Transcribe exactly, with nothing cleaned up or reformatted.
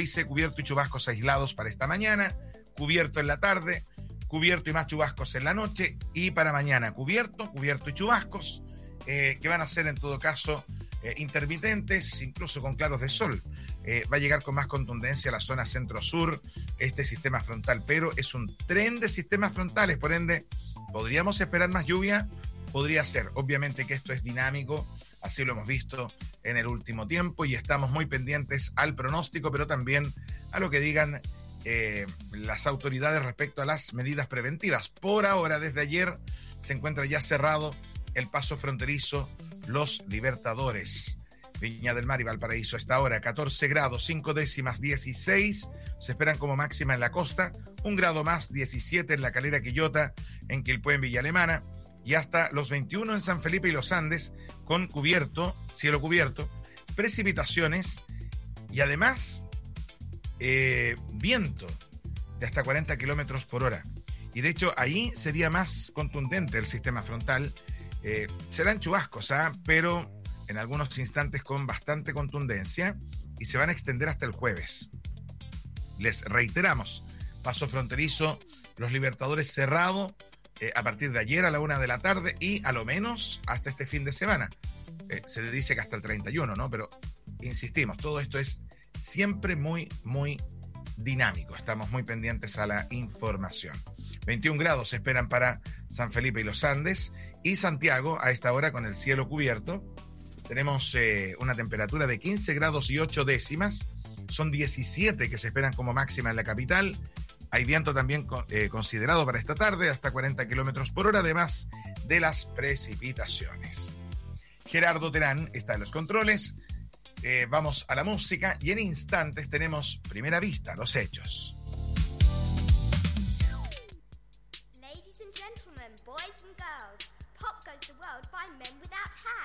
dice cubierto y chubascos aislados para esta mañana, cubierto en la tarde, cubierto y más chubascos en la noche, y para mañana cubierto, cubierto y chubascos, eh, que van a ser en todo caso eh, intermitentes, incluso con claros de sol. Eh, va a llegar con más contundencia a la zona centro-sur este sistema frontal, pero es un tren de sistemas frontales, por ende, ¿podríamos esperar más lluvia? Podría ser. Obviamente que esto es dinámico, así lo hemos visto en el último tiempo y estamos muy pendientes al pronóstico, pero también a lo que digan eh, las autoridades respecto a las medidas preventivas. Por ahora, desde ayer, se encuentra ya cerrado el paso fronterizo Los Libertadores. Viña del Mar y Valparaíso a esta hora, catorce grados, cinco décimas, dieciséis. Se esperan como máxima en la costa, un grado más, diecisiete en La Calera, Quillota, en Quilpué, en Villa Alemana, y hasta los veintiuno en San Felipe y Los Andes, con cubierto, cielo cubierto, precipitaciones y además eh, viento de hasta cuarenta kilómetros por hora. Y de hecho ahí sería más contundente el sistema frontal. Eh, serán chubascos, ¿ah? Pero en algunos instantes con bastante contundencia y se van a extender hasta el jueves. Les reiteramos, paso fronterizo Los Libertadores cerrado eh, a partir de ayer a la una de la tarde y a lo menos hasta este fin de semana. Eh, se dice que hasta el treinta y uno, ¿no? Pero insistimos, todo esto es siempre muy, muy dinámico. Estamos muy pendientes a la información. veintiún grados se esperan para San Felipe y Los Andes y Santiago a esta hora con el cielo cubierto. Tenemos eh, una temperatura de quince grados y ocho décimas. Son diecisiete que se esperan como máxima en la capital. Hay viento también eh, considerado para esta tarde, hasta cuarenta kilómetros por hora, además de las precipitaciones. Gerardo Terán está en los controles. Eh, vamos a la música y en instantes tenemos Primera Vista, los hechos. Ladies and gentlemen, boys and girls, pop goes the world by men without hats.